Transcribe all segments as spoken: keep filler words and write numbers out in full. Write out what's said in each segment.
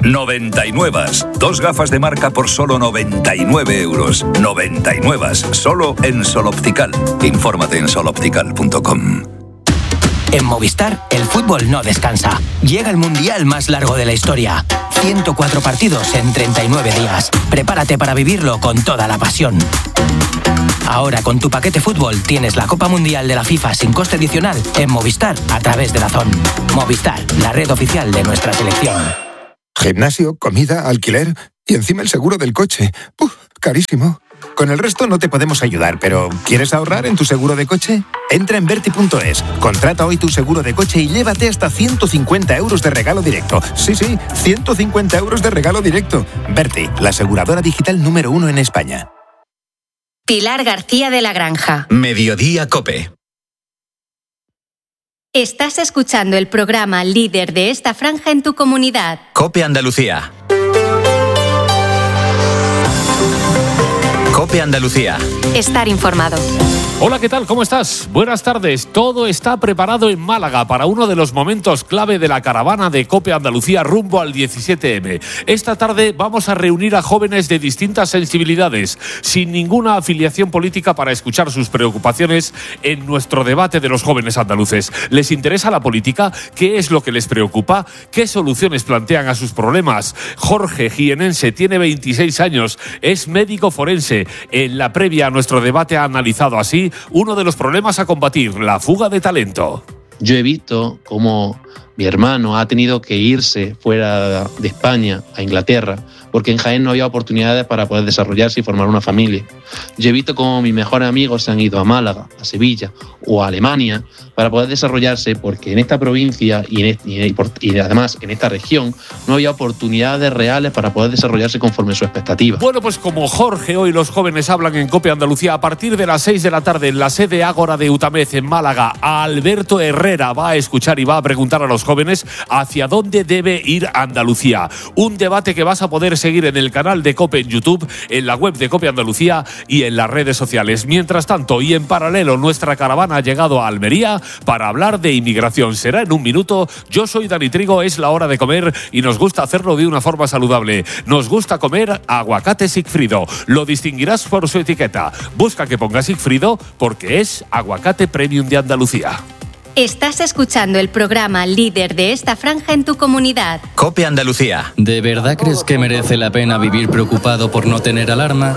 noventa y nueve. Dos gafas de marca por solo noventa y nueve euros. noventa y nueve. Solo en Sol Optical. Infórmate en sol optical punto com. En Movistar, el fútbol no descansa. Llega el mundial más largo de la historia. ciento cuatro partidos en treinta y nueve días. Prepárate para vivirlo con toda la pasión. Ahora con tu paquete fútbol tienes la Copa Mundial de la FIFA sin coste adicional en Movistar a través de Dazón. Movistar, la red oficial de nuestra selección. Gimnasio, comida, alquiler y encima el seguro del coche. ¡Uf! Carísimo. Con el resto no te podemos ayudar, pero ¿quieres ahorrar en tu seguro de coche? Entra en Verti punto es, contrata hoy tu seguro de coche y llévate hasta ciento cincuenta euros de regalo directo. Sí, sí, ciento cincuenta euros de regalo directo. Verti, la aseguradora digital número uno en España. Pilar García de la Granja. Mediodía Cope. Estás escuchando el programa líder de esta franja en tu comunidad. Cope Andalucía. Cope Andalucía. Estar informado. Hola, ¿qué tal? ¿Cómo estás? Buenas tardes. Todo está preparado en Málaga para uno de los momentos clave de la caravana de Cope Andalucía rumbo al diecisiete eme. Esta tarde vamos a reunir a jóvenes de distintas sensibilidades, sin ninguna afiliación política, para escuchar sus preocupaciones en nuestro debate de los jóvenes andaluces. ¿Les interesa la política? ¿Qué es lo que les preocupa? ¿Qué soluciones plantean a sus problemas? Jorge, jienense, tiene veintiséis años, es médico forense. En la previa a nuestro debate ha analizado así uno de los problemas a combatir, la fuga de talento. Yo he visto cómo mi hermano ha tenido que irse fuera de España a Inglaterra porque en Jaén no había oportunidades para poder desarrollarse y formar una familia. Yo he visto cómo mis mejores amigos se han ido a Málaga, a Sevilla o a Alemania para poder desarrollarse porque en esta provincia y, en, y, y, y además en esta región no había oportunidades reales para poder desarrollarse conforme a su expectativa. Bueno, pues como Jorge, hoy los jóvenes hablan en Cope Andalucía a partir de las seis de la tarde en la sede Ágora de Utamez en Málaga. Alberto Herrera va a escuchar y va a preguntar a los jóvenes hacia dónde debe ir Andalucía. Un debate que vas a poder seguir en el canal de Cope en YouTube, en la web de Cope Andalucía y en las redes sociales. Mientras tanto, y en paralelo, nuestra caravana ha llegado a Almería para hablar de inmigración. Será en un minuto. Yo soy Dani Trigo, es la hora de comer y nos gusta hacerlo de una forma saludable. Nos gusta comer aguacate Sigfrido. Lo distinguirás por su etiqueta. Busca que ponga Sigfrido porque es aguacate premium de Andalucía. Estás escuchando el programa líder de esta franja en tu comunidad. Cope Andalucía. ¿De verdad crees que merece la pena vivir preocupado por no tener alarma?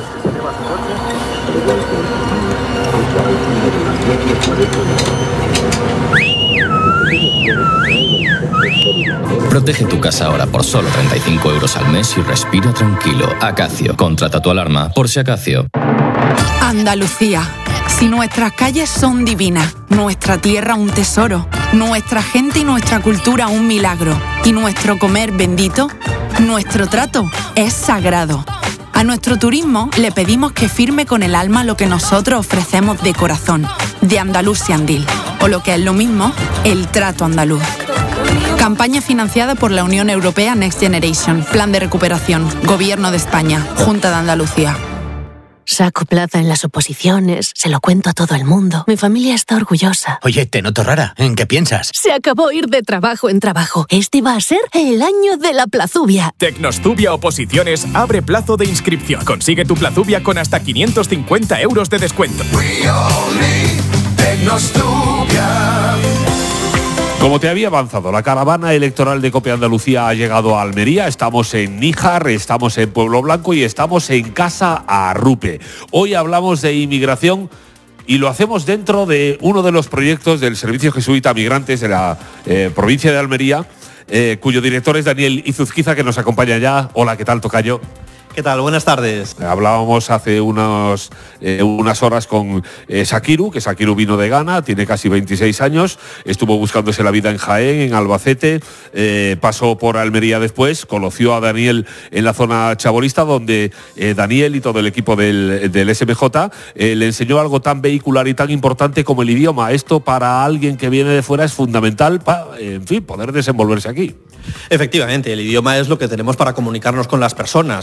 Protege tu casa ahora por solo treinta y cinco euros al mes y respira tranquilo. Acacio, contrata tu alarma por si Acacio. Andalucía. Si nuestras calles son divinas, nuestra tierra un tesoro, nuestra gente y nuestra cultura un milagro, y nuestro comer bendito, nuestro trato es sagrado. A nuestro turismo le pedimos que firme con el alma lo que nosotros ofrecemos de corazón, de Andalusian Deal, o lo que es lo mismo, el trato andaluz. Campaña financiada por la Unión Europea Next Generation, Plan de Recuperación, Gobierno de España, Junta de Andalucía. Saco plaza en las oposiciones, se lo cuento a todo el mundo. Mi familia está orgullosa. Oye, te noto rara. ¿En qué piensas? Se acabó ir de trabajo en trabajo. Este va a ser el año de la plazubia. Tecnostubia Oposiciones abre plazo de inscripción. Consigue tu plazubia con hasta quinientos cincuenta euros de descuento. We all need Tecnostubia. Como te había avanzado, la caravana electoral de Cope Andalucía ha llegado a Almería. Estamos en Níjar, estamos en Pueblo Blanco y estamos en Casa Arrupe. Hoy hablamos de inmigración y lo hacemos dentro de uno de los proyectos del Servicio Jesuita a Migrantes de la eh, provincia de Almería, eh, cuyo director es Daniel Izuzquiza, que nos acompaña ya. Hola, ¿qué tal, tocayo? ¿Qué tal? Buenas tardes. Hablábamos hace unos, eh, unas horas con eh, Sakiru, que Sakiru vino de Ghana, tiene casi veintiséis años, estuvo buscándose la vida en Jaén, en Albacete, eh, pasó por Almería después, conoció a Daniel en la zona chabolista, donde eh, Daniel y todo el equipo del, del S M J eh, le enseñó algo tan vehicular y tan importante como el idioma. Esto para alguien que viene de fuera es fundamental para, en fin, poder desenvolverse aquí. Efectivamente, el idioma es lo que tenemos para comunicarnos con las personas y hay que recordar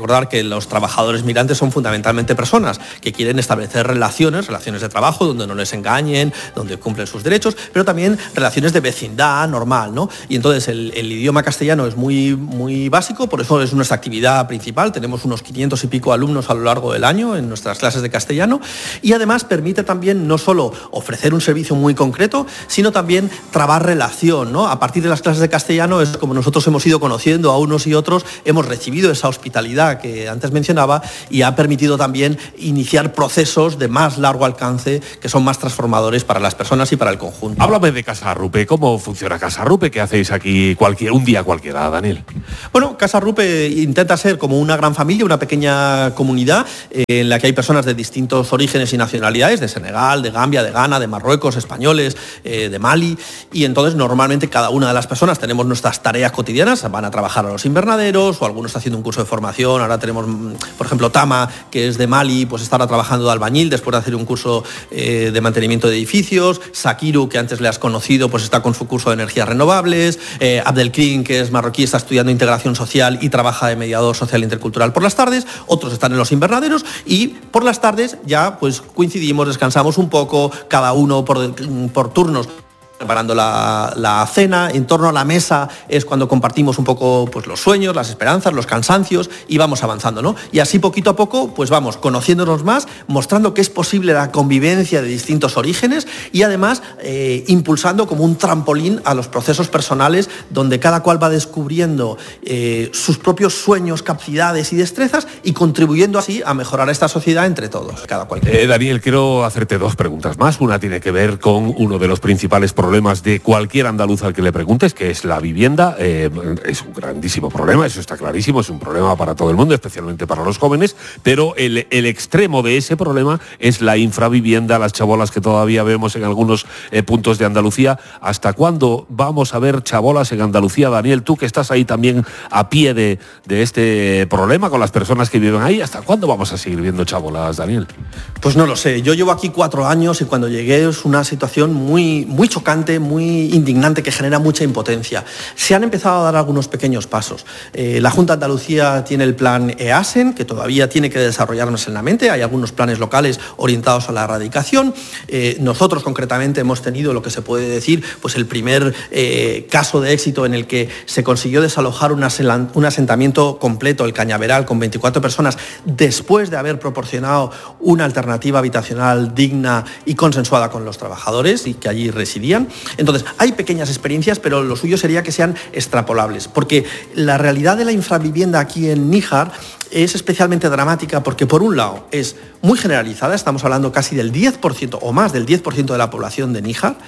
recordar que los trabajadores migrantes son fundamentalmente personas que quieren establecer relaciones, relaciones de trabajo donde no les engañen, donde cumplen sus derechos, pero también relaciones de vecindad normal, ¿no? Y entonces el, el idioma castellano es muy, muy básico, por eso es nuestra actividad principal. Tenemos unos quinientos y pico alumnos a lo largo del año en nuestras clases de castellano y además permite también no solo ofrecer un servicio muy concreto, sino también trabar relación, ¿no? A partir de las clases de castellano es como nosotros hemos ido conociendo a unos y otros, hemos recibido esa hospitalidad que antes mencionaba y ha permitido también iniciar procesos de más largo alcance que son más transformadores para las personas y para el conjunto. Háblame de Casa Rupe. ¿Cómo funciona Casa Rupe? ¿Qué hacéis aquí cualquier, un día cualquiera, Daniel? Bueno, Casa Rupe intenta ser como una gran familia, una pequeña comunidad eh, en la que hay personas de distintos orígenes y nacionalidades, de Senegal, de Gambia, de Ghana, de Marruecos, españoles, eh, de Mali, y entonces normalmente cada una de las personas tenemos nuestras tareas cotidianas, van a trabajar a los invernaderos o algunos está haciendo un curso de formación. Ahora tenemos, por ejemplo, Tama, que es de Mali, pues estará trabajando de albañil después de hacer un curso eh, de mantenimiento de edificios. Sakiru, que antes le has conocido, pues está con su curso de energías renovables. eh, Abdelkrim, que es marroquí, está estudiando integración social y trabaja de mediador social intercultural por las tardes. Otros están en los invernaderos y por las tardes ya pues coincidimos, descansamos un poco, cada uno por, por turnos, preparando la, la cena. En torno a la mesa es cuando compartimos un poco pues, los sueños, las esperanzas, los cansancios y vamos avanzando, ¿no? Y así poquito a poco pues vamos conociéndonos más, mostrando que es posible la convivencia de distintos orígenes y además eh, impulsando como un trampolín a los procesos personales donde cada cual va descubriendo eh, sus propios sueños, capacidades y destrezas y contribuyendo así a mejorar esta sociedad entre todos, cada cual. Eh, Daniel, quiero hacerte dos preguntas más. Una tiene que ver con uno de los principales problemas problemas de cualquier andaluz al que le preguntes, que es la vivienda. Eh, es un grandísimo problema, eso está clarísimo, es un problema para todo el mundo, especialmente para los jóvenes, pero el, el extremo de ese problema es la infravivienda, las chabolas que todavía vemos en algunos eh, puntos de Andalucía. ¿Hasta cuándo vamos a ver chabolas en Andalucía, Daniel? Tú que estás ahí también a pie de, de este problema con las personas que viven ahí, ¿hasta cuándo vamos a seguir viendo chabolas, Daniel? Pues no lo sé, yo llevo aquí cuatro años y cuando llegué es una situación muy, muy chocante, muy indignante, que genera mucha impotencia. Se han empezado a dar algunos pequeños pasos. Eh, la Junta de Andalucía tiene el plan EASEN, que todavía tiene que desarrollarnos en la mente. Hay algunos planes locales orientados a la erradicación. Eh, nosotros concretamente hemos tenido lo que se puede decir, pues el primer eh, caso de éxito en el que se consiguió desalojar un, asel- un asentamiento completo, el Cañaveral, con veinticuatro personas, después de haber proporcionado una alternativa habitacional digna y consensuada con los trabajadores y que allí residían. Entonces, hay pequeñas experiencias, pero lo suyo sería que sean extrapolables, porque la realidad de la infravivienda aquí en Níjar es especialmente dramática porque, por un lado, es muy generalizada, estamos hablando casi del diez por ciento o más del diez por ciento de la población de Níjar,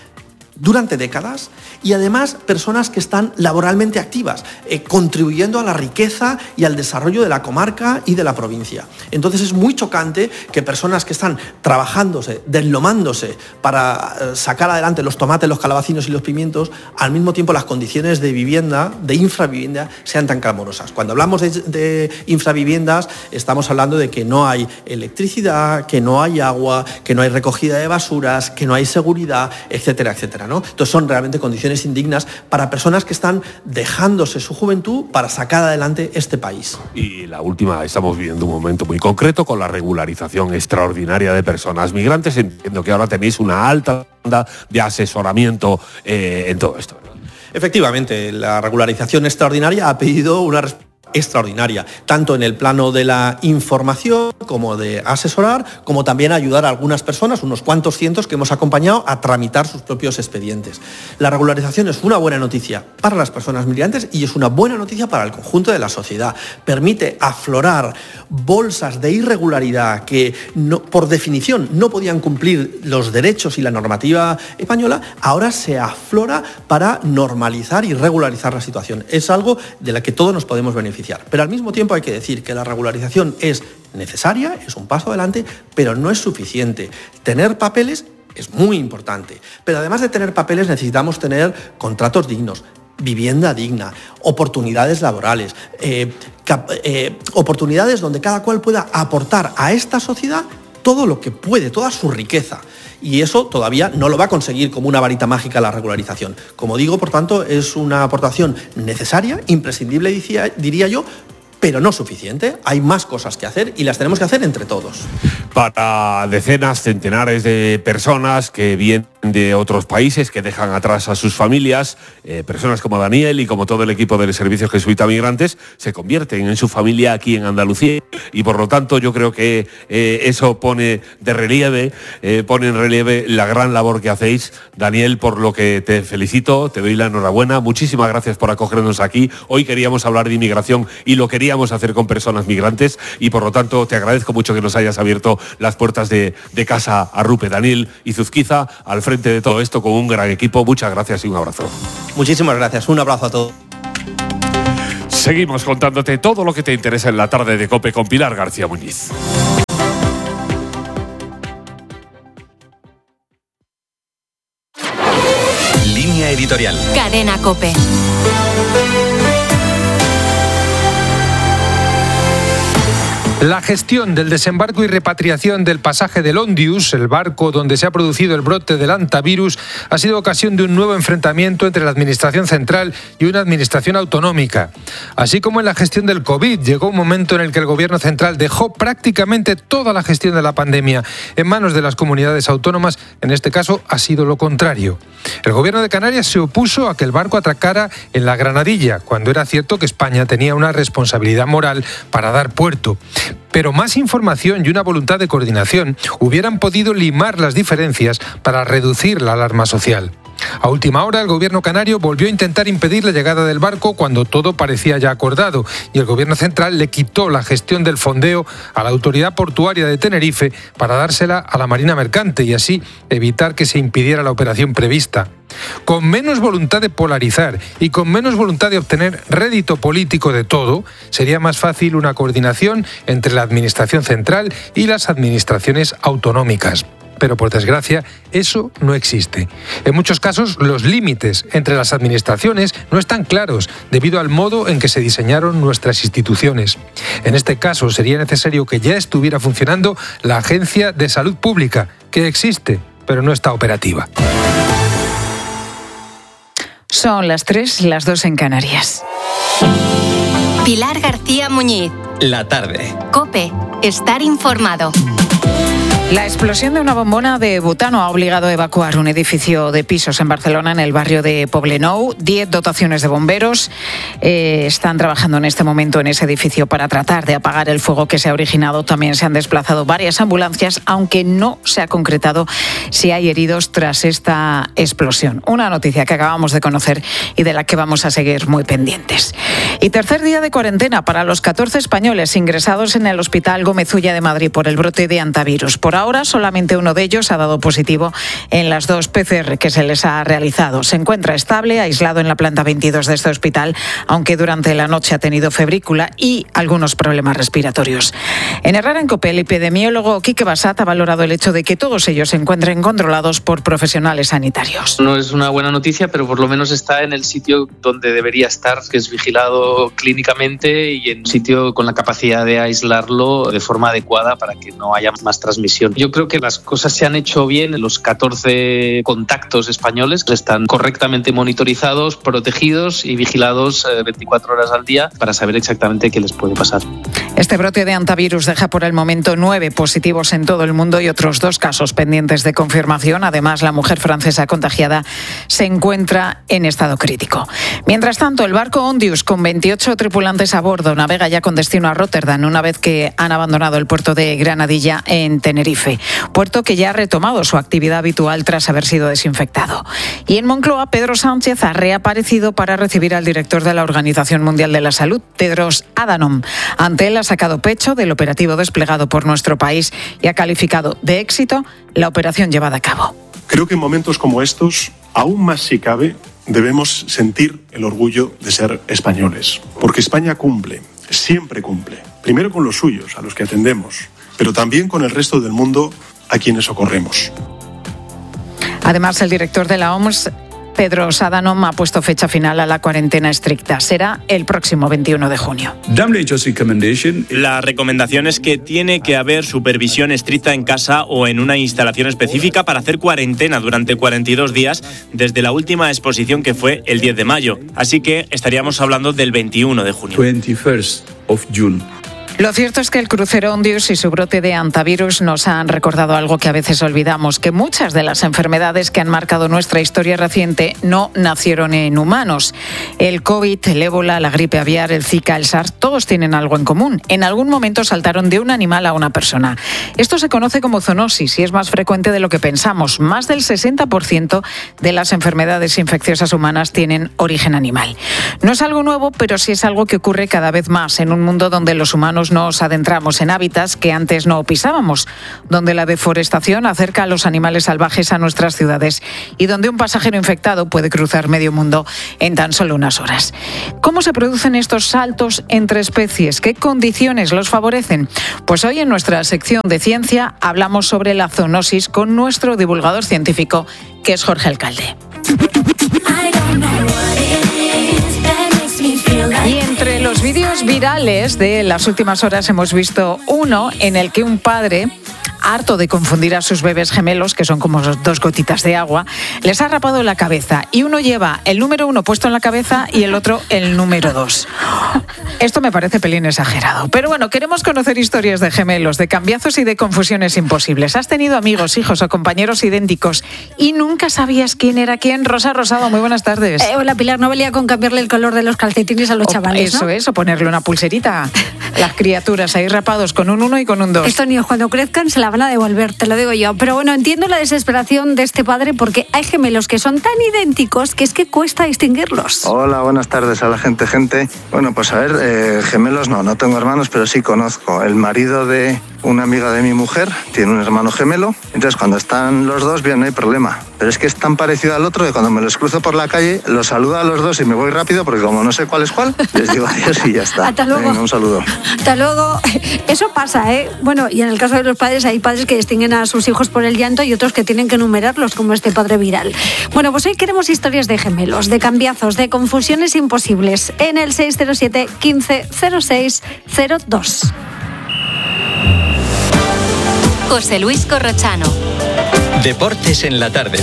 durante décadas, y además personas que están laboralmente activas, eh, contribuyendo a la riqueza y al desarrollo de la comarca y de la provincia. Entonces es muy chocante que personas que están trabajándose, deslomándose para eh, sacar adelante los tomates, los calabacinos y los pimientos, al mismo tiempo las condiciones de vivienda, de infravivienda, sean tan clamorosas. Cuando hablamos de, de infraviviendas, estamos hablando de que no hay electricidad, que no hay agua, que no hay recogida de basuras, que no hay seguridad, etcétera, etcétera, ¿no? Entonces son realmente condiciones indignas para personas que están dejándose su juventud para sacar adelante este país. Y la última, estamos viviendo un momento muy concreto con la regularización extraordinaria de personas migrantes. Entiendo que ahora tenéis una alta banda de asesoramiento eh, en todo esto, ¿verdad? Efectivamente, la regularización extraordinaria ha pedido una respuesta extraordinaria, tanto en el plano de la información como de asesorar, como también ayudar a algunas personas, unos cuantos cientos que hemos acompañado a tramitar sus propios expedientes. La regularización es una buena noticia para las personas migrantes y es una buena noticia para el conjunto de la sociedad. Permite aflorar bolsas de irregularidad que no, por definición no podían cumplir los derechos y la normativa española, ahora se aflora para normalizar y regularizar la situación. Es algo de la que todos nos podemos beneficiar. Pero al mismo tiempo hay que decir que la regularización es necesaria, es un paso adelante, pero no es suficiente. Tener papeles es muy importante, pero además de tener papeles necesitamos tener contratos dignos, vivienda digna, oportunidades laborales, eh, cap- eh, oportunidades donde cada cual pueda aportar a esta sociedad todo lo que puede, toda su riqueza. Y eso todavía no lo va a conseguir como una varita mágica la regularización. Como digo, por tanto, es una aportación necesaria, imprescindible, diría yo, pero no suficiente. Hay más cosas que hacer y las tenemos que hacer entre todos. Para decenas, centenares de personas que vienen de otros países, que dejan atrás a sus familias, eh, personas como Daniel y como todo el equipo del Servicio Jesuita Migrantes, se convierten en su familia aquí en Andalucía y por lo tanto yo creo que eh, eso pone de relieve, eh, pone en relieve la gran labor que hacéis, Daniel, por lo que te felicito, te doy la enhorabuena, muchísimas gracias por acogernos aquí. Hoy queríamos hablar de inmigración y lo queríamos hacer con personas migrantes y por lo tanto te agradezco mucho que nos hayas abierto las puertas de, de casa a Rupe. Daniel Izuzquiza, al frente de todo esto con un gran equipo, muchas gracias y un abrazo. Muchísimas gracias, un abrazo a todos. Seguimos contándote todo lo que te interesa en la tarde de COPE con Pilar García Muñiz. Línea editorial. Cadena COPE. La gestión del desembarco y repatriación del pasaje del Ondius, el barco donde se ha producido el brote del hantavirus, ha sido ocasión de un nuevo enfrentamiento entre la Administración Central y una Administración autonómica. Así como en la gestión del COVID, llegó un momento en el que el Gobierno Central dejó prácticamente toda la gestión de la pandemia en manos de las comunidades autónomas. En este caso ha sido lo contrario. El Gobierno de Canarias se opuso a que el barco atracara en la Granadilla, cuando era cierto que España tenía una responsabilidad moral para dar puerto. Pero más información y una voluntad de coordinación hubieran podido limar las diferencias para reducir la alarma social. A última hora, el gobierno canario volvió a intentar impedir la llegada del barco cuando todo parecía ya acordado y el gobierno central le quitó la gestión del fondeo a la autoridad portuaria de Tenerife para dársela a la Marina Mercante y así evitar que se impidiera la operación prevista. Con menos voluntad de polarizar y con menos voluntad de obtener rédito político de todo, sería más fácil una coordinación entre la administración central y las administraciones autonómicas. Pero por desgracia, eso no existe. En muchos casos, los límites entre las administraciones no están claros debido al modo en que se diseñaron nuestras instituciones. En este caso, sería necesario que ya estuviera funcionando la Agencia de Salud Pública, que existe, pero no está operativa. Son las tres, las dos en Canarias. Pilar García Muñiz. La tarde. COPE. Estar informado. La explosión de una bombona de butano ha obligado a evacuar un edificio de pisos en Barcelona, en el barrio de Poblenou. Diez dotaciones de bomberos eh, están trabajando en este momento en ese edificio para tratar de apagar el fuego que se ha originado. También se han desplazado varias ambulancias, aunque no se ha concretado si hay heridos tras esta explosión. Una noticia que acabamos de conocer y de la que vamos a seguir muy pendientes. Y tercer día de cuarentena para los catorce españoles ingresados en el Hospital Gómez Ulla de Madrid por el brote de hantavirus. Por ahora, solamente uno de ellos ha dado positivo en las dos P C R que se les ha realizado. Se encuentra estable, aislado en la planta veintidós de este hospital, aunque durante la noche ha tenido febrícula y algunos problemas respiratorios. En Herrera en COPE, el epidemiólogo Quique Bassat ha valorado el hecho de que todos ellos se encuentren controlados por profesionales sanitarios. No es una buena noticia, pero por lo menos está en el sitio donde debería estar, que es vigilado clínicamente y en un sitio con la capacidad de aislarlo de forma adecuada para que no haya más transmisión. Yo creo que las cosas se han hecho bien. Los catorce contactos españoles están correctamente monitorizados, protegidos y vigilados veinticuatro horas al día para saber exactamente qué les puede pasar. Este brote de hantavirus deja por el momento nueve positivos en todo el mundo y otros dos casos pendientes de confirmación. Además, la mujer francesa contagiada se encuentra en estado crítico. Mientras tanto, el barco Ondius, con veintiocho tripulantes a bordo, navega ya con destino a Rotterdam una vez que han abandonado el puerto de Granadilla en Tenerife, puerto que ya ha retomado su actividad habitual tras haber sido desinfectado. Y en Moncloa, Pedro Sánchez ha reaparecido para recibir al director de la Organización Mundial de la Salud, Tedros Adhanom. Ante él ha sacado pecho del operativo desplegado por nuestro país y ha calificado de éxito la operación llevada a cabo. Creo que en momentos como estos, aún más si cabe, debemos sentir el orgullo de ser españoles, porque España cumple, siempre cumple, primero con los suyos, a los que atendemos, pero también con el resto del mundo a quienes socorremos. Además, el director de la O M S Pedro Sadanom ha puesto fecha final a la cuarentena estricta. Será el próximo veintiuno de junio. La recomendación es que tiene que haber supervisión estricta en casa o en una instalación específica para hacer cuarentena durante cuarenta y dos días desde la última exposición, que fue el diez de mayo. Así que estaríamos hablando del veintiuno de junio. veintiuno of June. Lo cierto es que el crucero Ondius y su brote de hantavirus nos han recordado algo que a veces olvidamos, que muchas de las enfermedades que han marcado nuestra historia reciente no nacieron en humanos. El COVID, el ébola, la gripe aviar, el Zika, el SARS, todos tienen algo en común. En algún momento saltaron de un animal a una persona. Esto se conoce como zoonosis y es más frecuente de lo que pensamos. Más del sesenta por ciento de las enfermedades infecciosas humanas tienen origen animal. No es algo nuevo, pero sí es algo que ocurre cada vez más en un mundo donde los humanos nos adentramos en hábitats que antes no pisábamos, donde la deforestación acerca a los animales salvajes a nuestras ciudades y donde un pasajero infectado puede cruzar medio mundo en tan solo unas horas. ¿Cómo se producen estos saltos entre especies? ¿Qué condiciones los favorecen? Pues hoy en nuestra sección de ciencia hablamos sobre la zoonosis con nuestro divulgador científico, que es Jorge Alcalde. Y entre los vídeos virales de las últimas horas hemos visto uno en el que un padre, harto de confundir a sus bebés gemelos, que son como dos gotitas de agua, les ha rapado la cabeza y uno lleva el número uno puesto en la cabeza y el otro el número dos. Esto me parece pelín exagerado. Pero bueno, queremos conocer historias de gemelos, de cambiazos y de confusiones imposibles. ¿Has tenido amigos, hijos o compañeros idénticos y nunca sabías quién era quién? Rosa Rosado, muy buenas tardes. Eh, hola Pilar, no valía con cambiarle el color de los calcetines a los o, chavales, ¿no? Eso es, o ponerle una pulserita. Las criaturas ahí rapados con un uno y con un dos. Estos niños cuando crezcan se la van a devolver, te lo digo yo. Pero bueno, entiendo la desesperación de este padre porque hay gemelos que son tan idénticos que es que cuesta distinguirlos. Hola, buenas tardes a la gente, gente. Bueno, pues a ver, eh, gemelos no, no tengo hermanos, pero sí conozco. El marido de una amiga de mi mujer tiene un hermano gemelo, entonces cuando están los dos, bien, no hay problema. Pero es que es tan parecido al otro que cuando me los cruzo por la calle, los saludo a los dos y me voy rápido porque como no sé cuál es cuál, les digo adiós y ya está. Hasta luego. Venga, un saludo. Hasta luego. Eso pasa, ¿eh? Bueno, y en el caso de los padres, hay padres que distinguen a sus hijos por el llanto y otros que tienen que enumerarlos, como este padre viral. Bueno, pues hoy queremos historias de gemelos, de cambiazos, de confusiones imposibles. En el seis cero siete, quince, cero seis cero dos. José Luis Corrochano. Deportes en la tarde.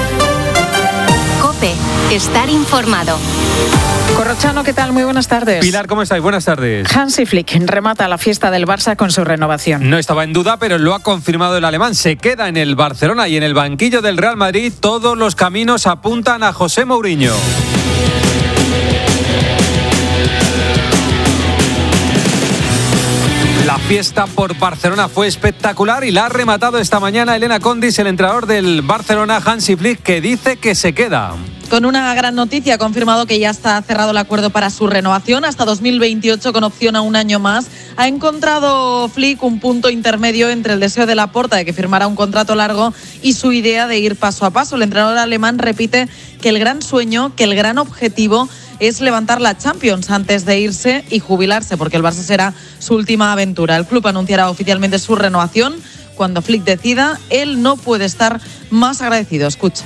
COPE. Estar informado. Corrochano, ¿qué tal? Muy buenas tardes. Pilar, ¿cómo estáis? Buenas tardes. Hansi Flick remata la fiesta del Barça con su renovación. No estaba en duda, pero lo ha confirmado el alemán. Se queda en el Barcelona y en el banquillo del Real Madrid. Todos los caminos apuntan a José Mourinho. La fiesta por Barcelona fue espectacular y la ha rematado esta mañana Elena Condis, el entrenador del Barcelona, Hansi Flick, que dice que se queda. Con una gran noticia, ha confirmado que ya está cerrado el acuerdo para su renovación hasta dos mil veintiocho con opción a un año más. Ha encontrado Flick un punto intermedio entre el deseo de Laporta de que firmara un contrato largo y su idea de ir paso a paso. El entrenador alemán repite que el gran sueño, que el gran objetivo es levantar la Champions antes de irse y jubilarse, porque el Barça será su última aventura. El club anunciará oficialmente su renovación cuando Flick decida. Él no puede estar más agradecido. Escucha.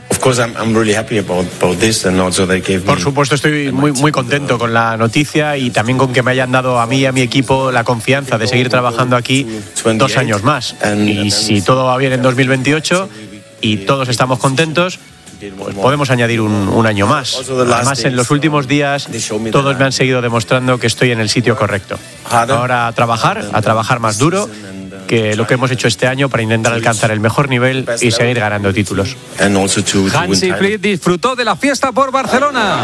Por supuesto, estoy muy, muy contento con la noticia y también con que me hayan dado a mí y a mi equipo la confianza de seguir trabajando aquí dos años más. Y si todo va bien en dos mil veintiocho y todos estamos contentos, pues podemos añadir un, un año más. Además, en los últimos días todos me han seguido demostrando que estoy en el sitio correcto. Ahora a trabajar, a trabajar más duro que lo que hemos hecho este año para intentar alcanzar el mejor nivel y seguir ganando títulos. Hansi Flick disfrutó de la fiesta por Barcelona.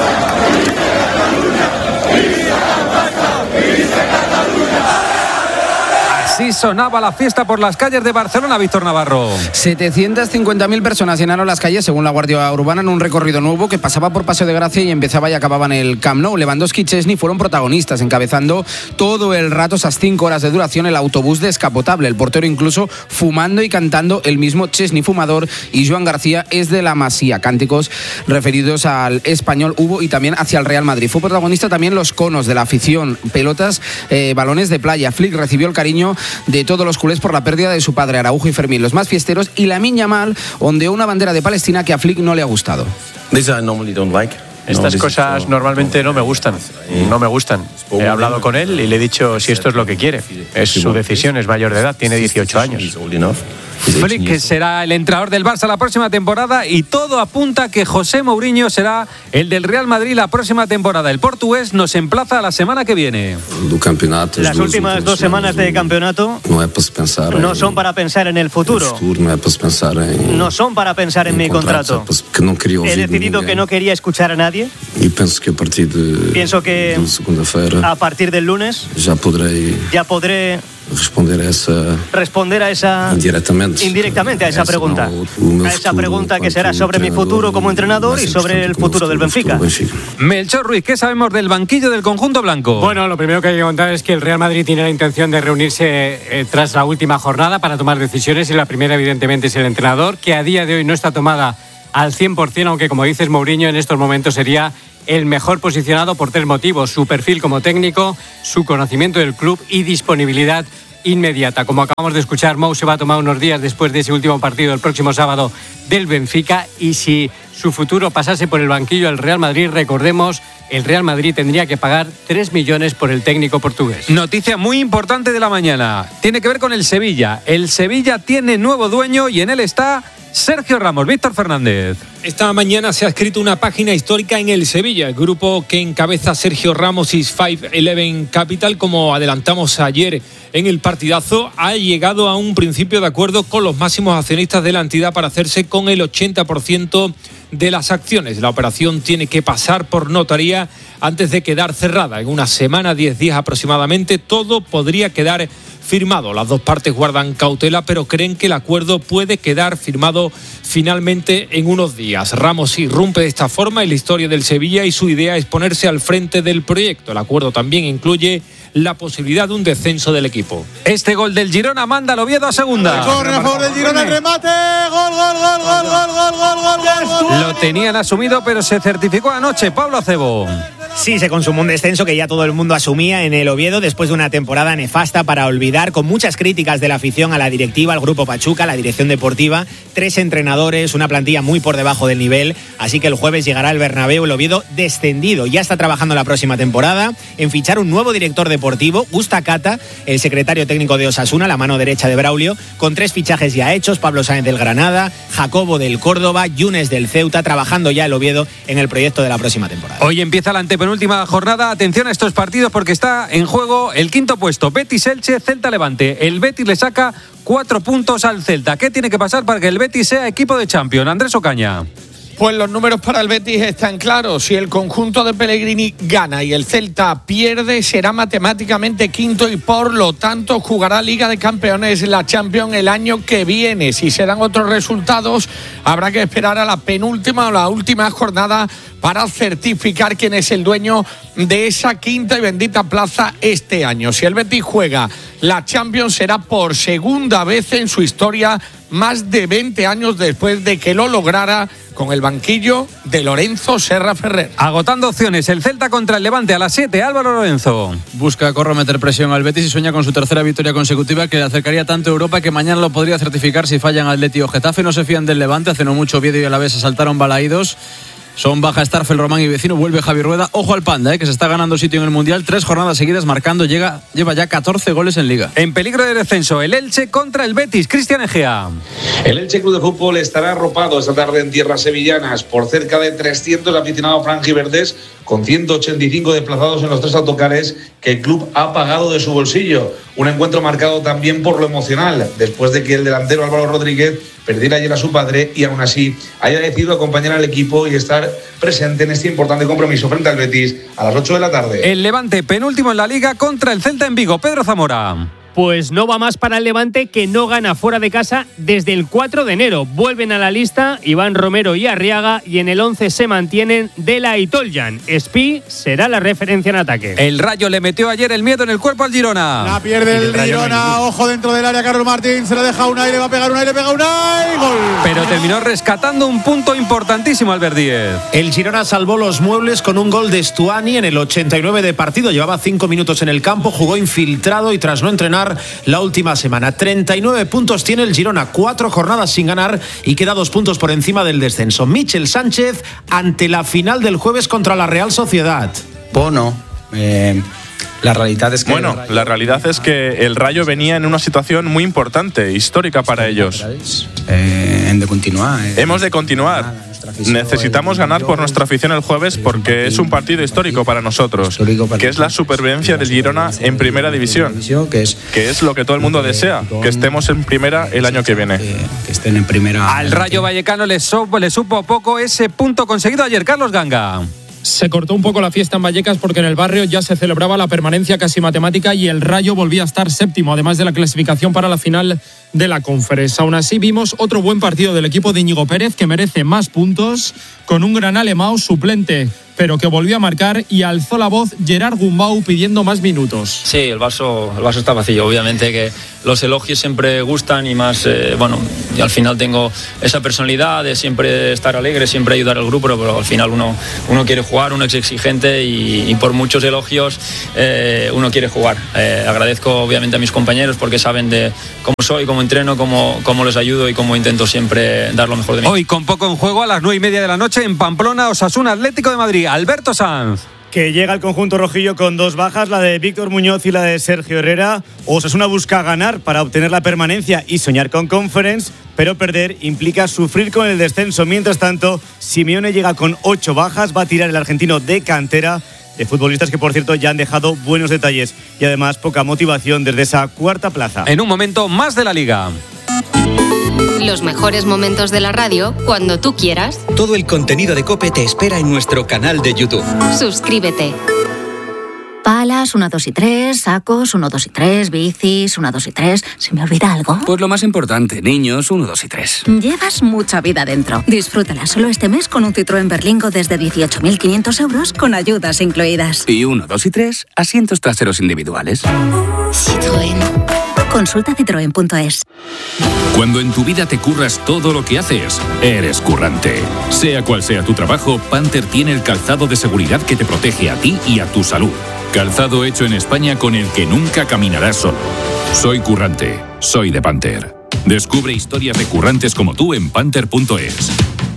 Así sonaba la fiesta por las calles de Barcelona, Víctor Navarro. setecientas cincuenta mil personas llenaron las calles, según la Guardia Urbana, en un recorrido nuevo que pasaba por Paseo de Gracia y empezaba y acababa en el Camp Nou. Lewandowski y Chesney fueron protagonistas, encabezando todo el rato, esas cinco horas de duración, el autobús descapotable. El portero incluso fumando y cantando, el mismo Chesney fumador, y Joan García es de la Masía. Cánticos referidos al español hubo y también hacia el Real Madrid. Fue protagonista también los conos de la afición, pelotas, eh, balones de playa. Flick recibió el cariño de todos los culés por la pérdida de su padre Araujo y Fermín, los más fiesteros, y Lamine Yamal ondeó una bandera de Palestina que a Flick no le ha gustado. Estas cosas normalmente no me gustan, no me gustan. He hablado con él y le he dicho si esto es lo que quiere. Es su decisión, es mayor de edad, tiene dieciocho años. Flick será el entrenador del Barça la próxima temporada y todo apunta a que José Mourinho será el del Real Madrid la próxima temporada. El portugués nos emplaza la semana que viene. Las últimas dos semanas de campeonato no son para pensar en el futuro. No son para pensar en mi contrato. He decidido que no quería escuchar a nadie. Pienso que a partir del lunes ya podré responder a esa responder a esa indirectamente indirectamente a esa pregunta a esa pregunta que será sobre mi futuro como entrenador y sobre el futuro del Benfica. Melchor Ruiz, ¿qué sabemos del banquillo del conjunto blanco? Bueno, lo primero que hay que contar es que el Real Madrid tiene la intención de reunirse eh, tras la última jornada para tomar decisiones, y la primera evidentemente es el entrenador, que a día de hoy no está tomada al cien por ciento, aunque como dices, Mourinho en estos momentos sería el mejor posicionado por tres motivos: su perfil como técnico, su conocimiento del club y disponibilidad inmediata. Como acabamos de escuchar, Mou se va a tomar unos días después de ese último partido el próximo sábado del Benfica, y si su futuro pasase por el banquillo del Real Madrid, recordemos, el Real Madrid tendría que pagar tres millones por el técnico portugués. Noticia muy importante de la mañana, tiene que ver con el Sevilla. El Sevilla tiene nuevo dueño y en él está Sergio Ramos. Víctor Fernández. Esta mañana se ha escrito una página histórica en el Sevilla, el grupo que encabeza Sergio Ramos y cinco once Capital. Como adelantamos ayer en el partidazo, ha llegado a un principio de acuerdo con los máximos accionistas de la entidad para hacerse con el ochenta por ciento de las acciones. La operación tiene que pasar por notaría antes de quedar cerrada. En una semana, diez días aproximadamente, todo podría quedar firmado. Las dos partes guardan cautela, pero creen que el acuerdo puede quedar firmado finalmente en unos días. Ramos irrumpe de esta forma en la historia del Sevilla y su idea es ponerse al frente del proyecto. El acuerdo también incluye la posibilidad de un descenso del equipo. Este gol del Girona manda al Oviedo a segunda. Corre a favor del Girona, el remate. Gol, gol, gol, gol, gol, gol, gol, gol, gol. Lo tenían asumido, pero se certificó anoche. Pablo Acebo. Sí, se consumó un descenso que ya todo el mundo asumía en el Oviedo después de una temporada nefasta para olvidar, con muchas críticas de la afición a la directiva, al Grupo Pachuca, a la dirección deportiva, tres entrenadores, una plantilla muy por debajo del nivel, así que el jueves llegará al Bernabéu el Oviedo descendido. Ya está trabajando la próxima temporada en fichar un nuevo director deportivo, Gusta Cata, el secretario técnico de Osasuna, la mano derecha de Braulio, con tres fichajes ya hechos: Pablo Sáenz del Granada, Jacobo del Córdoba, Yunes del Ceuta, trabajando ya el Oviedo en el proyecto de la próxima temporada. Hoy empieza la antepenúltima jornada. Atención a estos partidos porque está en juego el quinto puesto. Betis-Elche, Celta-Levante. El Betis le saca cuatro puntos al Celta. ¿Qué tiene que pasar para que el Betis sea equipo de Champions? Andrés Ocaña. Pues los números para el Betis están claros. Si el conjunto de Pellegrini gana y el Celta pierde, será matemáticamente quinto y por lo tanto jugará Liga de Campeones, la Champions, el año que viene. Si se dan otros resultados, habrá que esperar a la penúltima o la última jornada para certificar quién es el dueño de esa quinta y bendita plaza este año. Si el Betis juega la Champions, será por segunda vez en su historia, más de veinte años después de que lo lograra con el banquillo de Lorenzo Serra Ferrer. Agotando opciones, el Celta contra el Levante a las siete. Álvaro Lorenzo. Busca Corro meter presión al Betis y sueña con su tercera victoria consecutiva, que le acercaría tanto a Europa que mañana lo podría certificar si fallan Atleti o Getafe. No se fían del Levante, hace no mucho Oviedo y Alavés saltaron balaídos. Son baja Starfel, Román y Vecino, vuelve Javi Rueda. Ojo al Panda, eh, que se está ganando sitio en el Mundial. Tres jornadas seguidas marcando, llega, lleva ya catorce goles en Liga. En peligro de descenso, el Elche contra el Betis. Cristian Egea. El Elche Club de Fútbol estará arropado esta tarde en tierras sevillanas por cerca de trescientos aficionados franjiverdes, con ciento ochenta y cinco desplazados en los tres autocares que el club ha pagado de su bolsillo. Un encuentro marcado también por lo emocional, después de que el delantero Álvaro Rodríguez perdiera ayer a su padre y aún así haya decidido acompañar al equipo y estar presente en este importante compromiso frente al Betis a las ocho de la tarde. El Levante, penúltimo en la Liga, contra el Celta en Vigo. Pedro Zamora. Pues no va más para el Levante, que no gana fuera de casa desde el cuatro de enero. Vuelven a la lista Iván Romero y Arriaga, y en el once se mantienen Dela y Toljan. Espi será la referencia en ataque. El Rayo le metió ayer el miedo en el cuerpo al Girona. La pierde el, el Girona, ojo dentro del área, Carlos Martín, se la deja Unai, le va a pegar Unai, le pega Unai, gol. Pero terminó rescatando un punto importantísimo Albert Díez. El Girona salvó los muebles con un gol de Stuani en el ochenta y nueve de partido. Llevaba cinco minutos en el campo, jugó infiltrado y tras no entrenar disputar la última semana. treinta y nueve puntos tiene el Girona, cuatro jornadas sin ganar y queda dos puntos por encima del descenso. Michel Sánchez ante la final del jueves contra la Real Sociedad. Bono, eh... La realidad es que bueno, la realidad es que el Rayo venía en una situación muy importante, histórica para ellos. Eh, de continuar, eh. Hemos de continuar. Necesitamos ganar por nuestra afición el jueves porque es un partido histórico para nosotros, que es la supervivencia del Girona en primera división, que es lo que todo el mundo desea, que estemos en primera el año que viene. Que estén en primera. Al Rayo Vallecano le supo, le supo poco ese punto conseguido ayer. Carlos Ganga. Se cortó un poco la fiesta en Vallecas porque en el barrio ya se celebraba la permanencia casi matemática y el Rayo volvía a estar séptimo, además de la clasificación para la final de la Conference. Aún así vimos otro buen partido del equipo de Íñigo Pérez, que merece más puntos, con un gran alemão suplente, pero que volvió a marcar, y alzó la voz Gerard Gumbau pidiendo más minutos. Sí, el vaso, el vaso está vacío. Obviamente que los elogios siempre gustan y más, eh, bueno, y al final tengo esa personalidad de siempre estar alegre, siempre ayudar al grupo, pero al final uno, uno quiere jugar, uno es exigente y, y por muchos elogios eh, uno quiere jugar. Eh, agradezco obviamente a mis compañeros porque saben de cómo soy, cómo entreno, cómo, cómo les ayudo y cómo intento siempre dar lo mejor de mí. Hoy con poco en juego, a las nueve y media de la noche en Pamplona, Osasuna Atlético de Madrid. Alberto Sanz. Que llega el conjunto rojillo con dos bajas, la de Víctor Muñoz y la de Sergio Herrera. Osasuna busca ganar para obtener la permanencia y soñar con Conference, pero perder implica sufrir con el descenso. Mientras tanto, Simeone llega con ocho bajas, va a tirar el argentino de cantera, de futbolistas que, por cierto, ya han dejado buenos detalles y además poca motivación desde esa cuarta plaza. En un momento más de la Liga. Los mejores momentos de la radio cuando tú quieras. Todo el contenido de COPE te espera en nuestro canal de YouTube. Suscríbete. Palas, uno, dos y tres, sacos, uno, dos y tres, bicis, uno, dos y tres. ¿Se me olvida algo? Pues lo más importante, niños, uno, dos y tres. Llevas mucha vida dentro. Disfrútala solo este mes con un Citroën Berlingo desde dieciocho mil quinientos euros con ayudas incluidas. Y uno, dos y tres, asientos traseros individuales. Citroën. Consulta citroen punto es. Cuando en tu vida te curras todo lo que haces, eres currante. Sea cual sea tu trabajo, Panther tiene el calzado de seguridad que te protege a ti y a tu salud. Calzado hecho en España con el que nunca caminarás solo. Soy currante, soy de Panther. Descubre historias de currantes como tú en panther punto es.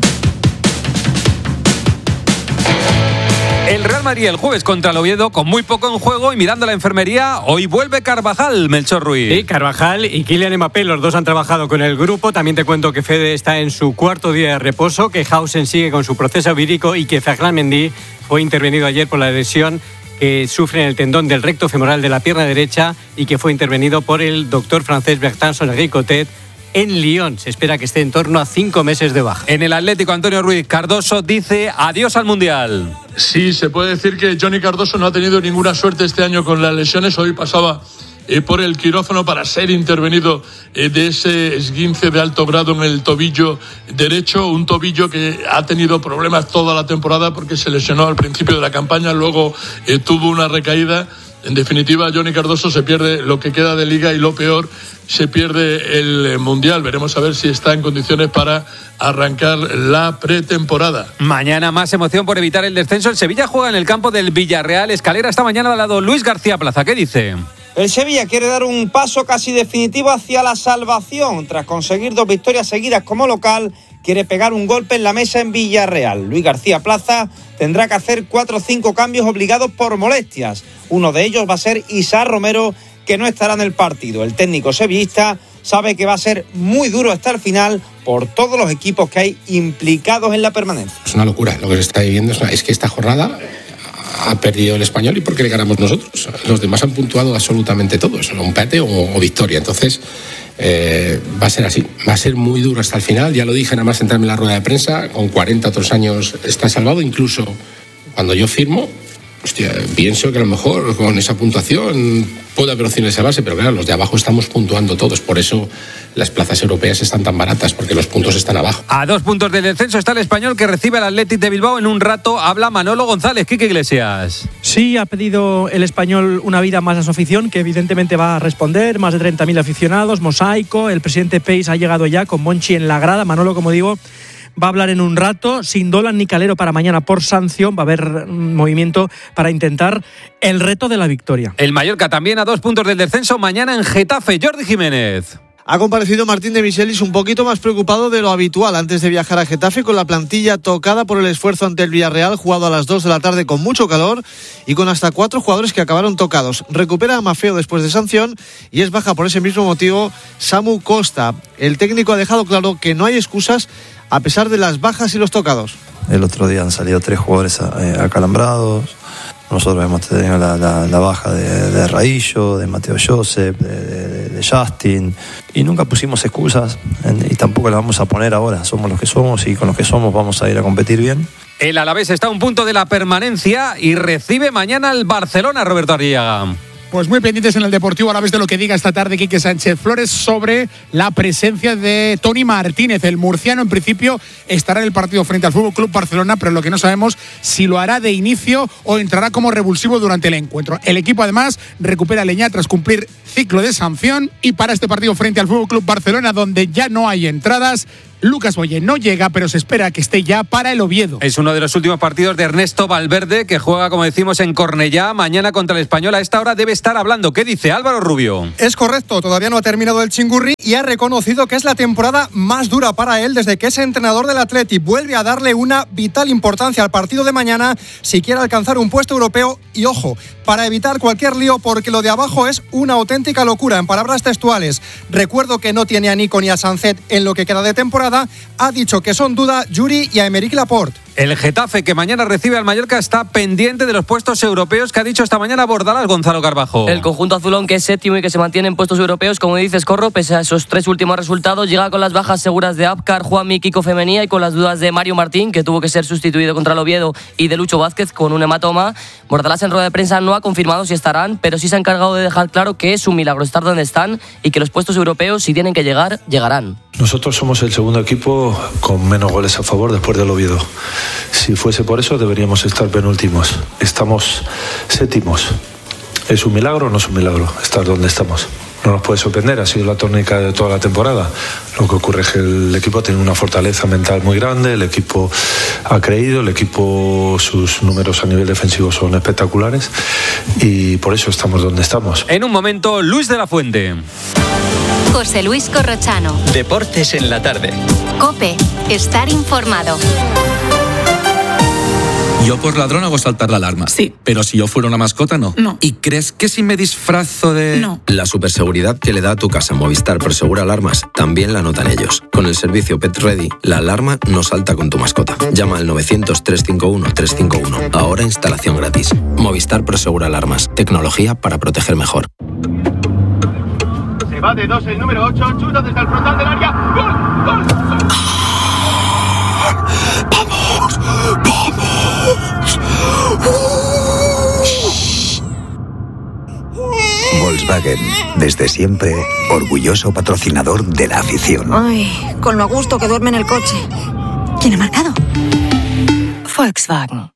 El Real Madrid el jueves contra el Oviedo con muy poco en juego y mirando la enfermería. Hoy vuelve Carvajal, Melchor Ruiz. Sí, Carvajal y Kylian Mbappé, los dos han trabajado con el grupo. También te cuento que Fede está en su cuarto día de reposo, que Hausen sigue con su proceso vírico y que Ferland Mendy fue intervenido ayer por la lesión que sufre en el tendón del recto femoral de la pierna derecha y que fue intervenido por el doctor francés Bertrand Sonnery-Cotet en Lyon. Se espera que esté en torno a cinco meses de baja. En el Atlético, Antonio Ruiz Cardoso dice adiós al Mundial. Sí, se puede decir que Johnny Cardoso no ha tenido ninguna suerte este año con las lesiones. Hoy pasaba eh, por el quirófano para ser intervenido eh, de ese esguince de alto grado en el tobillo derecho, un tobillo que ha tenido problemas toda la temporada porque se lesionó al principio de la campaña, luego eh, tuvo una recaída. En definitiva, Johnny Cardoso se pierde lo que queda de Liga y lo peor, se pierde el Mundial. Veremos a ver si está en condiciones para arrancar la pretemporada. Mañana más emoción por evitar el descenso. El Sevilla juega en el campo del Villarreal. Escalera esta mañana al lado Luis García Plaza. ¿Qué dice? El Sevilla quiere dar un paso casi definitivo hacia la salvación. Tras conseguir dos victorias seguidas como local, quiere pegar un golpe en la mesa en Villarreal. Luis García Plaza tendrá que hacer cuatro o cinco cambios obligados por molestias. Uno de ellos va a ser Isaac Romero, que no estará en el partido. El técnico sevillista sabe que va a ser muy duro hasta el final por todos los equipos que hay implicados en la permanencia. Es una locura lo que se está viviendo. Es que esta jornada ha perdido el Español y porque le ganamos nosotros. Los demás han puntuado absolutamente todos, un empate o, o victoria. Entonces eh, va a ser así, va a ser muy duro hasta el final. Ya lo dije nada más entrarme en la rueda de prensa, con cuarenta otros años está salvado. Incluso cuando yo firmo, hostia, pienso que a lo mejor con esa puntuación puede haber opciones de base, pero claro, los de abajo estamos puntuando todos. Por eso las plazas europeas están tan baratas, porque los puntos están abajo. A dos puntos del descenso está el Español, que recibe al Athletic de Bilbao. En un rato habla Manolo González. Quique Iglesias. Sí, ha pedido el Español una vida más a su afición, que evidentemente va a responder. Más de treinta mil aficionados, mosaico. El presidente Peis ha llegado ya con Monchi en la grada. Manolo, como digo, va a hablar en un rato. Sin Dolan ni Calero para mañana por sanción. Va a haber movimiento para intentar el reto de la victoria. El Mallorca también a dos puntos del descenso. Mañana en Getafe. Jordi Jiménez. Ha comparecido Martín de Michelis un poquito más preocupado de lo habitual antes de viajar a Getafe, con la plantilla tocada por el esfuerzo ante el Villarreal, jugado a las dos de la tarde con mucho calor y con hasta cuatro jugadores que acabaron tocados. Recupera a Maffeo después de sanción y es baja por ese mismo motivo Samu Costa. El técnico ha dejado claro que no hay excusas a pesar de las bajas y los tocados. El otro día han salido tres jugadores acalambrados. Nosotros hemos tenido la, la, la baja de, de Raillo, de Mateo Josep, de, de, de Justin, y nunca pusimos excusas y tampoco las vamos a poner ahora. Somos los que somos y con los que somos vamos a ir a competir bien. El Alavés está a un punto de la permanencia y recibe mañana al Barcelona, Roberto Arriaga. Pues muy pendientes en el Deportivo Alavés de lo que diga esta tarde Quique Sánchez Flores sobre la presencia de Toni Martínez. El murciano en principio estará en el partido frente al F C Barcelona, pero lo que no sabemos si lo hará de inicio o entrará como revulsivo durante el encuentro. El equipo además recupera a Leñá tras cumplir ciclo de sanción y para este partido frente al F C Barcelona, donde ya no hay entradas, Lucas Boye no llega, pero se espera que esté ya para el Oviedo. Es uno de los últimos partidos de Ernesto Valverde, que juega, como decimos, en Cornellá. Mañana contra el Español. A esta hora debe estar hablando. ¿Qué dice Álvaro Rubio? Es correcto, todavía no ha terminado el chingurri y ha reconocido que es la temporada más dura para él desde que es entrenador del Atleti. Vuelve a darle una vital importancia al partido de mañana si quiere alcanzar un puesto europeo y, ojo, para evitar cualquier lío, porque lo de abajo es una auténtica locura. En palabras textuales, recuerdo que no tiene a Nico ni a Sancet en lo que queda de temporada. Ha dicho que son duda Yuri y a Aymeric Laporte. El Getafe, que mañana recibe al Mallorca, está pendiente de los puestos europeos que ha dicho esta mañana Bordalás, Gonzalo Carbajo. El conjunto azulón, que es séptimo y que se mantiene en puestos europeos, como dices, Corro, pese a esos tres últimos resultados, llega con las bajas seguras de Abkar, Juanmi, Kiko Femenía y con las dudas de Mario Martín, que tuvo que ser sustituido contra el Oviedo, y de Lucho Vázquez con un hematoma. Bordalás en rueda de prensa no ha confirmado si estarán, pero sí se ha encargado de dejar claro que es un milagro estar donde están y que los puestos europeos, si tienen que llegar, llegarán. Nosotros somos el segundo equipo con menos goles a favor después del Oviedo. Si fuese por eso deberíamos estar penúltimos. Estamos séptimos. ¿Es un milagro o no es un milagro estar donde estamos? No nos puede sorprender, ha sido la tónica de toda la temporada. Lo que ocurre es que el equipo tiene una fortaleza mental muy grande, el equipo ha creído, el equipo, sus números a nivel defensivo son espectaculares y por eso estamos donde estamos. En un momento, Luis de la Fuente. José Luis Corrochano. Deportes en la tarde. COPE. Estar informado. Yo por ladrón hago saltar la alarma. Sí. Pero si yo fuera una mascota, no. No. ¿Y crees que si me disfrazo de...? No. La superseguridad que le da a tu casa Movistar Prosegur Alarmas también la notan ellos. Con el servicio Pet Ready, la alarma no salta con tu mascota. Llama al novecientos, trescientos cincuenta y uno, trescientos cincuenta y uno. Ahora instalación gratis. Movistar Prosegur Alarmas. Tecnología para proteger mejor. Se va de dos el número ocho, chuta desde el frontal del área. ¡Gol! ¡Gol! ¡Vamos! ¡Vamos! Volkswagen, desde siempre, orgulloso patrocinador de la afición. Ay, con lo a gusto que duerme en el coche. ¿Quién ha marcado? Volkswagen.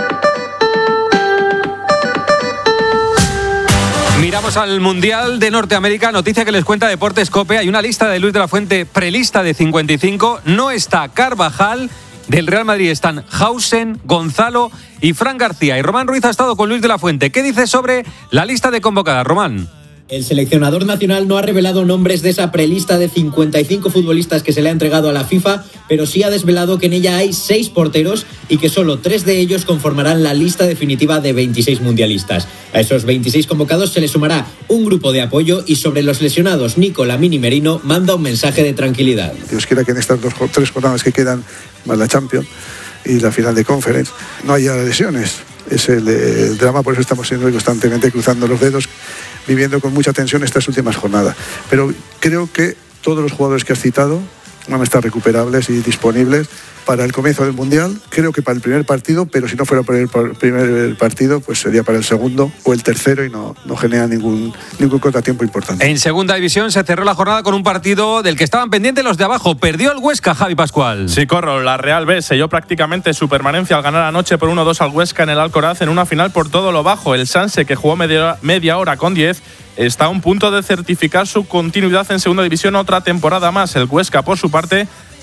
Miramos al Mundial de Norteamérica, noticia que les cuenta Deportes COPE. Hay una lista de Luis de la Fuente, prelista de cincuenta y cinco. No está Carvajal. Del Real Madrid están Hausen, Gonzalo y Fran García. Y Román Ruiz ha estado con Luis de la Fuente. ¿Qué dice sobre la lista de convocadas, Román? El seleccionador nacional no ha revelado nombres de esa prelista de cincuenta y cinco futbolistas que se le ha entregado a la FIFA, pero sí ha desvelado que en ella hay seis porteros y que solo tres de ellos conformarán la lista definitiva de veintiséis mundialistas. A esos veintiséis convocados se le sumará un grupo de apoyo y sobre los lesionados, Nico Lamini Merino manda un mensaje de tranquilidad. Dios quiera que en estas dos, tres jornadas que quedan, más la Champions y la final de Conference, no haya lesiones. Es el, el drama, por eso estamos siendo constantemente cruzando los dedos, viviendo con mucha tensión estas últimas jornadas. Pero creo que todos los jugadores que has citado van a estar recuperables y disponibles para el comienzo del Mundial. Creo que para el primer partido, pero si no fuera para el primer partido, pues sería para el segundo o el tercero y no, no genera ningún, ningún contratiempo importante. En segunda división se cerró la jornada con un partido del que estaban pendientes los de abajo. Perdió el Huesca, Javi Pascual. Sí, Corro, la Real B selló prácticamente su permanencia al ganar anoche por uno dos al Huesca en el Alcoraz en una final por todo lo bajo. El Sanse, que jugó media, media hora con diez, está a un punto de certificar su continuidad en segunda división otra temporada más. El Huesca, por su parte,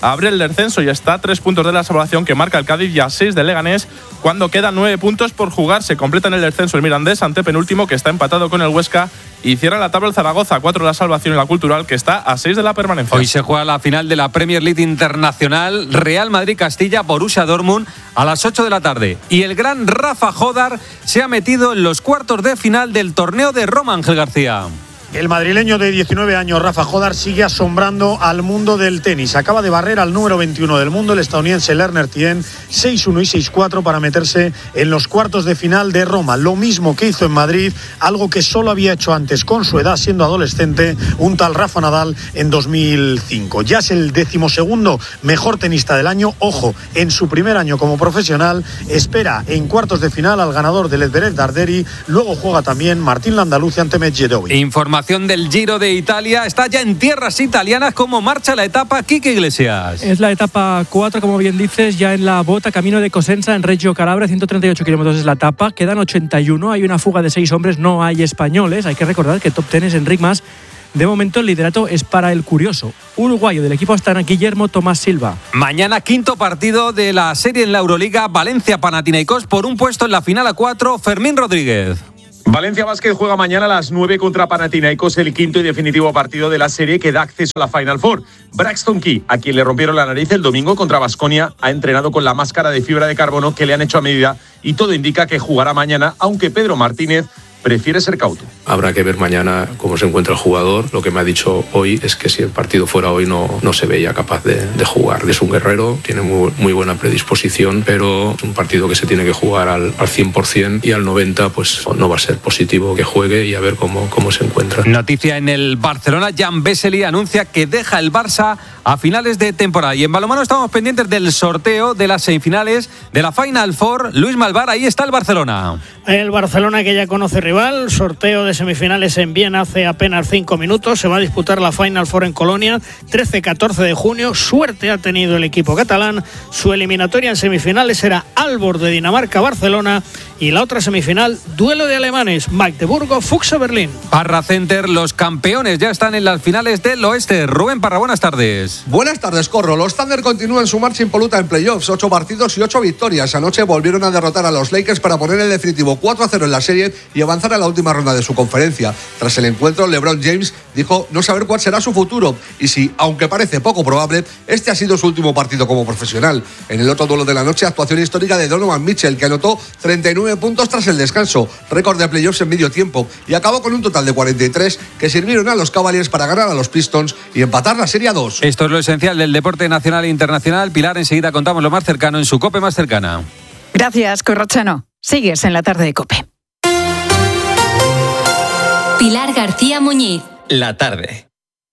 abre el descenso y está a tres puntos de la salvación que marca el Cádiz y a seis del Leganés cuando quedan nueve puntos por jugar. Se completa en el descenso el Mirandés, antepenúltimo, que está empatado con el Huesca, y cierra la tabla el Zaragoza, cuatro de la salvación y la Cultural, que está a seis de la permanencia. Hoy se juega la final de la Premier League Internacional, Real Madrid-Castilla, Borussia Dortmund, a las ocho de la tarde. Y el gran Rafa Jodar se ha metido en los cuartos de final del torneo de Roma, Ángel García. El madrileño de diecinueve años, Rafa Jodar, sigue asombrando al mundo del tenis. Acaba de barrer al número veintiuno del mundo, el estadounidense Lerner Tien, seis uno y seis cuatro para meterse en los cuartos de final de Roma. Lo mismo que hizo en Madrid, algo que solo había hecho antes con su edad siendo adolescente, un tal Rafa Nadal en dos mil cinco. Ya es el decimosegundo mejor tenista del año. Ojo, en su primer año como profesional, espera en cuartos de final al ganador del Edverev Darderi. Luego juega también Martín Landaluce ante Medvedev. Información del Giro de Italia, está ya en tierras italianas. ¿Cómo marcha la etapa, Quique Iglesias? Es la etapa cuatro, como bien dices, ya en la bota, camino de Cosenza, en Reggio Calabria, ciento treinta y ocho kilómetros es la etapa, quedan ochenta y uno, hay una fuga de seis hombres, no hay españoles. Hay que recordar que top ten es Enric Mas. De momento el liderato es para el curioso uruguayo del equipo Astana, Guillermo Tomás Silva. Mañana quinto partido de la serie en la Euroliga, Valencia-Panathinaikos por un puesto en la final a cuatro, Fermín Rodríguez. Valencia Basket juega mañana a las nueve contra Panathinaikos, el quinto y definitivo partido de la serie que da acceso a la Final Four. Braxton Key, a quien le rompieron la nariz el domingo contra Baskonia, ha entrenado con la máscara de fibra de carbono que le han hecho a medida y todo indica que jugará mañana, aunque Pedro Martínez prefiere ser cauto. Habrá que ver mañana cómo se encuentra el jugador. Lo que me ha dicho hoy es que si el partido fuera hoy no, no se veía capaz de, de jugar. Es un guerrero, tiene muy, muy buena predisposición, pero es un partido que se tiene que jugar al, al cien por ciento y al noventa por ciento pues no va a ser positivo que juegue y a ver cómo, cómo se encuentra. Noticia en el Barcelona, Jan Vesely anuncia que deja el Barça a finales de temporada. Y en balonmano estamos pendientes del sorteo de las semifinales de la Final Four. Luis Malvar, ahí está el Barcelona. El Barcelona, que ya conoce rival, sorteo de semifinales en Viena hace apenas cinco minutos. Se va a disputar la Final Four en Colonia, trece catorce de junio. Suerte ha tenido el equipo catalán. Su eliminatoria en semifinales será Aalborg de Dinamarca-Barcelona y la otra semifinal, duelo de alemanes, Magdeburgo-Fuchse-Berlín. Parra Center, los campeones ya están en las finales del oeste. Rubén Parra, buenas tardes. Buenas tardes, Corro. Los Thunder continúan su marcha impoluta en playoffs, ocho partidos y ocho victorias. Anoche volvieron a derrotar a los Lakers para poner el definitivo cuatro a cero en la serie y avanzar a la última ronda de su conferencia. Tras el encuentro, LeBron James dijo no saber cuál será su futuro y si, aunque parece poco probable, este ha sido su último partido como profesional. En el otro duelo de la noche, actuación histórica de Donovan Mitchell, que anotó treinta y nueve puntos tras el descanso, récord de playoffs en medio tiempo, y acabó con un total de cuarenta y tres que sirvieron a los Cavaliers para ganar a los Pistons y empatar la serie a dos. Esto es lo esencial del deporte nacional e internacional. Pilar, enseguida contamos lo más cercano en su COPE más cercana. Gracias, Corrochano. Sigues en la tarde de COPE. Pilar García Muñiz. La tarde.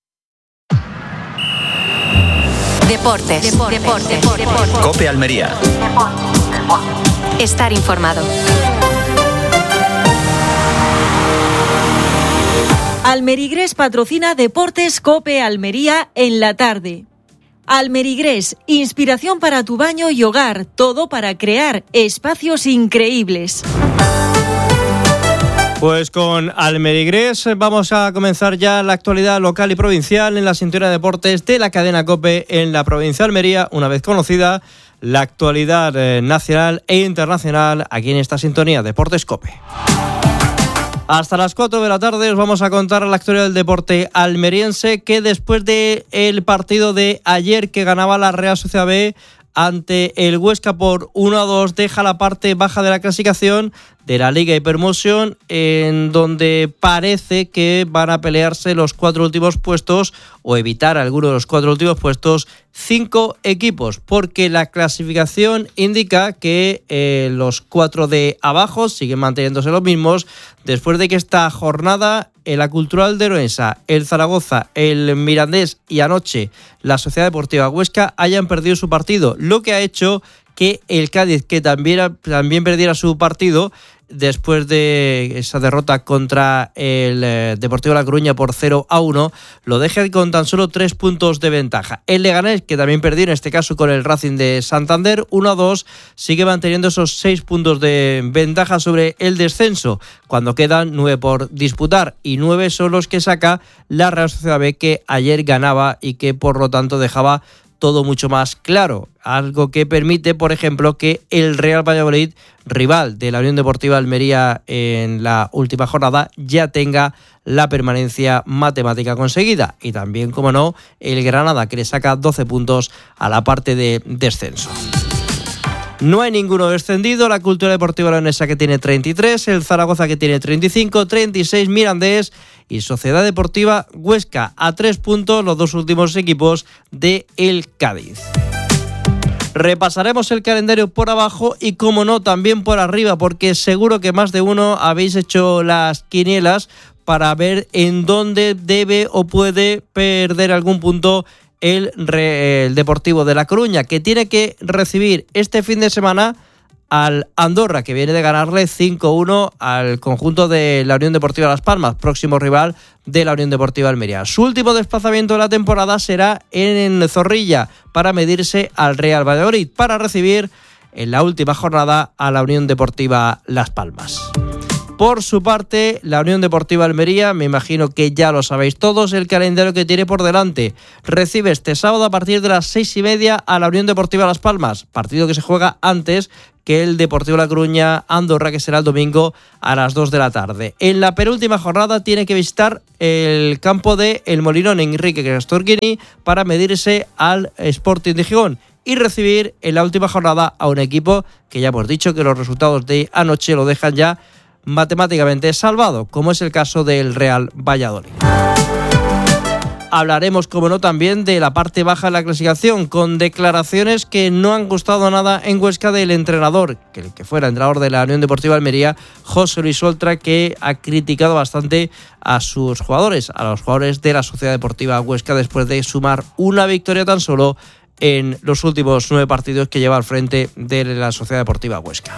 Deportes. Deportes. Deportes. Deportes. COPE Almería. Estar informado. Almerigrés patrocina Deportes COPE Almería en la tarde. Almerigrés, inspiración para tu baño y hogar, todo para crear espacios increíbles. Pues con Almerigrés vamos a comenzar ya la actualidad local y provincial en la sintonía de deportes de la cadena COPE en la provincia de Almería, una vez conocida la actualidad eh, nacional e internacional aquí en esta sintonía Deportes COPE. Hasta las cuatro de la tarde os vamos a contar la actualidad del deporte almeriense, que después del partido de ayer que ganaba la Real Sociedad B ante el Huesca por uno a dos, deja la parte baja de la clasificación de la Liga Hypermotion, en donde parece que van a pelearse los cuatro últimos puestos o evitar alguno de los cuatro últimos puestos cinco equipos, porque la clasificación indica que eh, los cuatro de abajo siguen manteniéndose los mismos después de que esta jornada en la Cultural de Orense, el Zaragoza, el Mirandés y anoche la Sociedad Deportiva Huesca hayan perdido su partido, lo que ha hecho que el Cádiz, que también, también perdiera su partido después de esa derrota contra el eh, Deportivo La Coruña por cero a uno, lo deja con tan solo tres puntos de ventaja. El Leganés, que también perdió en este caso con el Racing de Santander uno a dos, sigue manteniendo esos seis puntos de ventaja sobre el descenso, cuando quedan nueve por disputar, y nueve son los que saca la Real Sociedad B, que ayer ganaba y que por lo tanto dejaba todo mucho más claro, algo que permite, por ejemplo, que el Real Valladolid, rival de la Unión Deportiva Almería en la última jornada, ya tenga la permanencia matemática conseguida, y también, como no, el Granada, que le saca doce puntos a la parte de descenso. No hay ninguno descendido, la Cultura Deportiva Leonesa, que tiene treinta y tres, el Zaragoza, que tiene treinta y cinco, treinta y seis Mirandés y Sociedad Deportiva Huesca, a tres puntos los dos últimos equipos de el Cádiz. Repasaremos el calendario por abajo y, como no, también por arriba, porque seguro que más de uno habéis hecho las quinielas para ver en dónde debe o puede perder algún punto el, re, el Deportivo de La Coruña, que tiene que recibir este fin de semana al Andorra, que viene de ganarle cinco uno al conjunto de la Unión Deportiva Las Palmas, próximo rival de la Unión Deportiva Almería. Su último desplazamiento de la temporada será en Zorrilla, para medirse al Real Valladolid, para recibir en la última jornada a la Unión Deportiva Las Palmas. Por su parte, la Unión Deportiva Almería, me imagino que ya lo sabéis todos, el calendario que tiene por delante. Recibe este sábado a partir de las seis y media a la Unión Deportiva Las Palmas, partido que se juega antes que el Deportivo La Coruña Andorra, que será el domingo a las dos de la tarde. En la penúltima jornada tiene que visitar el campo de El Molinón, Enrique Castorghini, para medirse al Sporting de Gijón y recibir en la última jornada a un equipo que ya hemos dicho que los resultados de anoche lo dejan ya matemáticamente salvado, como es el caso del Real Valladolid. Hablaremos, como no, también de la parte baja de la clasificación, con declaraciones que no han gustado nada en Huesca del entrenador, que el que fuera entrenador de la Unión Deportiva Almería, José Luis Oltra, que ha criticado bastante a sus jugadores, a los jugadores de la Sociedad Deportiva Huesca, después de sumar una victoria tan solo en los últimos nueve partidos que lleva al frente de la Sociedad Deportiva Huesca.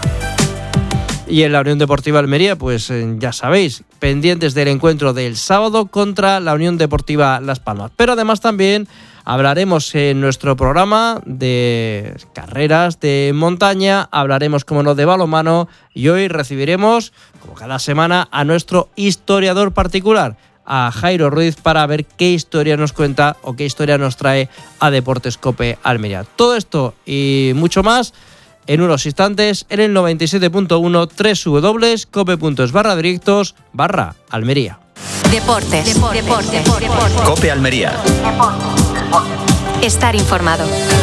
Y en la Unión Deportiva Almería, pues eh, ya sabéis, pendientes del encuentro del sábado contra la Unión Deportiva Las Palmas. Pero además también hablaremos en nuestro programa de carreras de montaña, hablaremos, como no, de balonmano, y hoy recibiremos, como cada semana, a nuestro historiador particular, a Jairo Ruiz, para ver qué historia nos cuenta o qué historia nos trae a Deportes Cope Almería. Todo esto y mucho más en unos instantes en el noventa y siete punto uno, www.cope.es barra directos barra Almería. Deportes. Deportes. Deportes. Deportes. Cope Almería. Estar informado.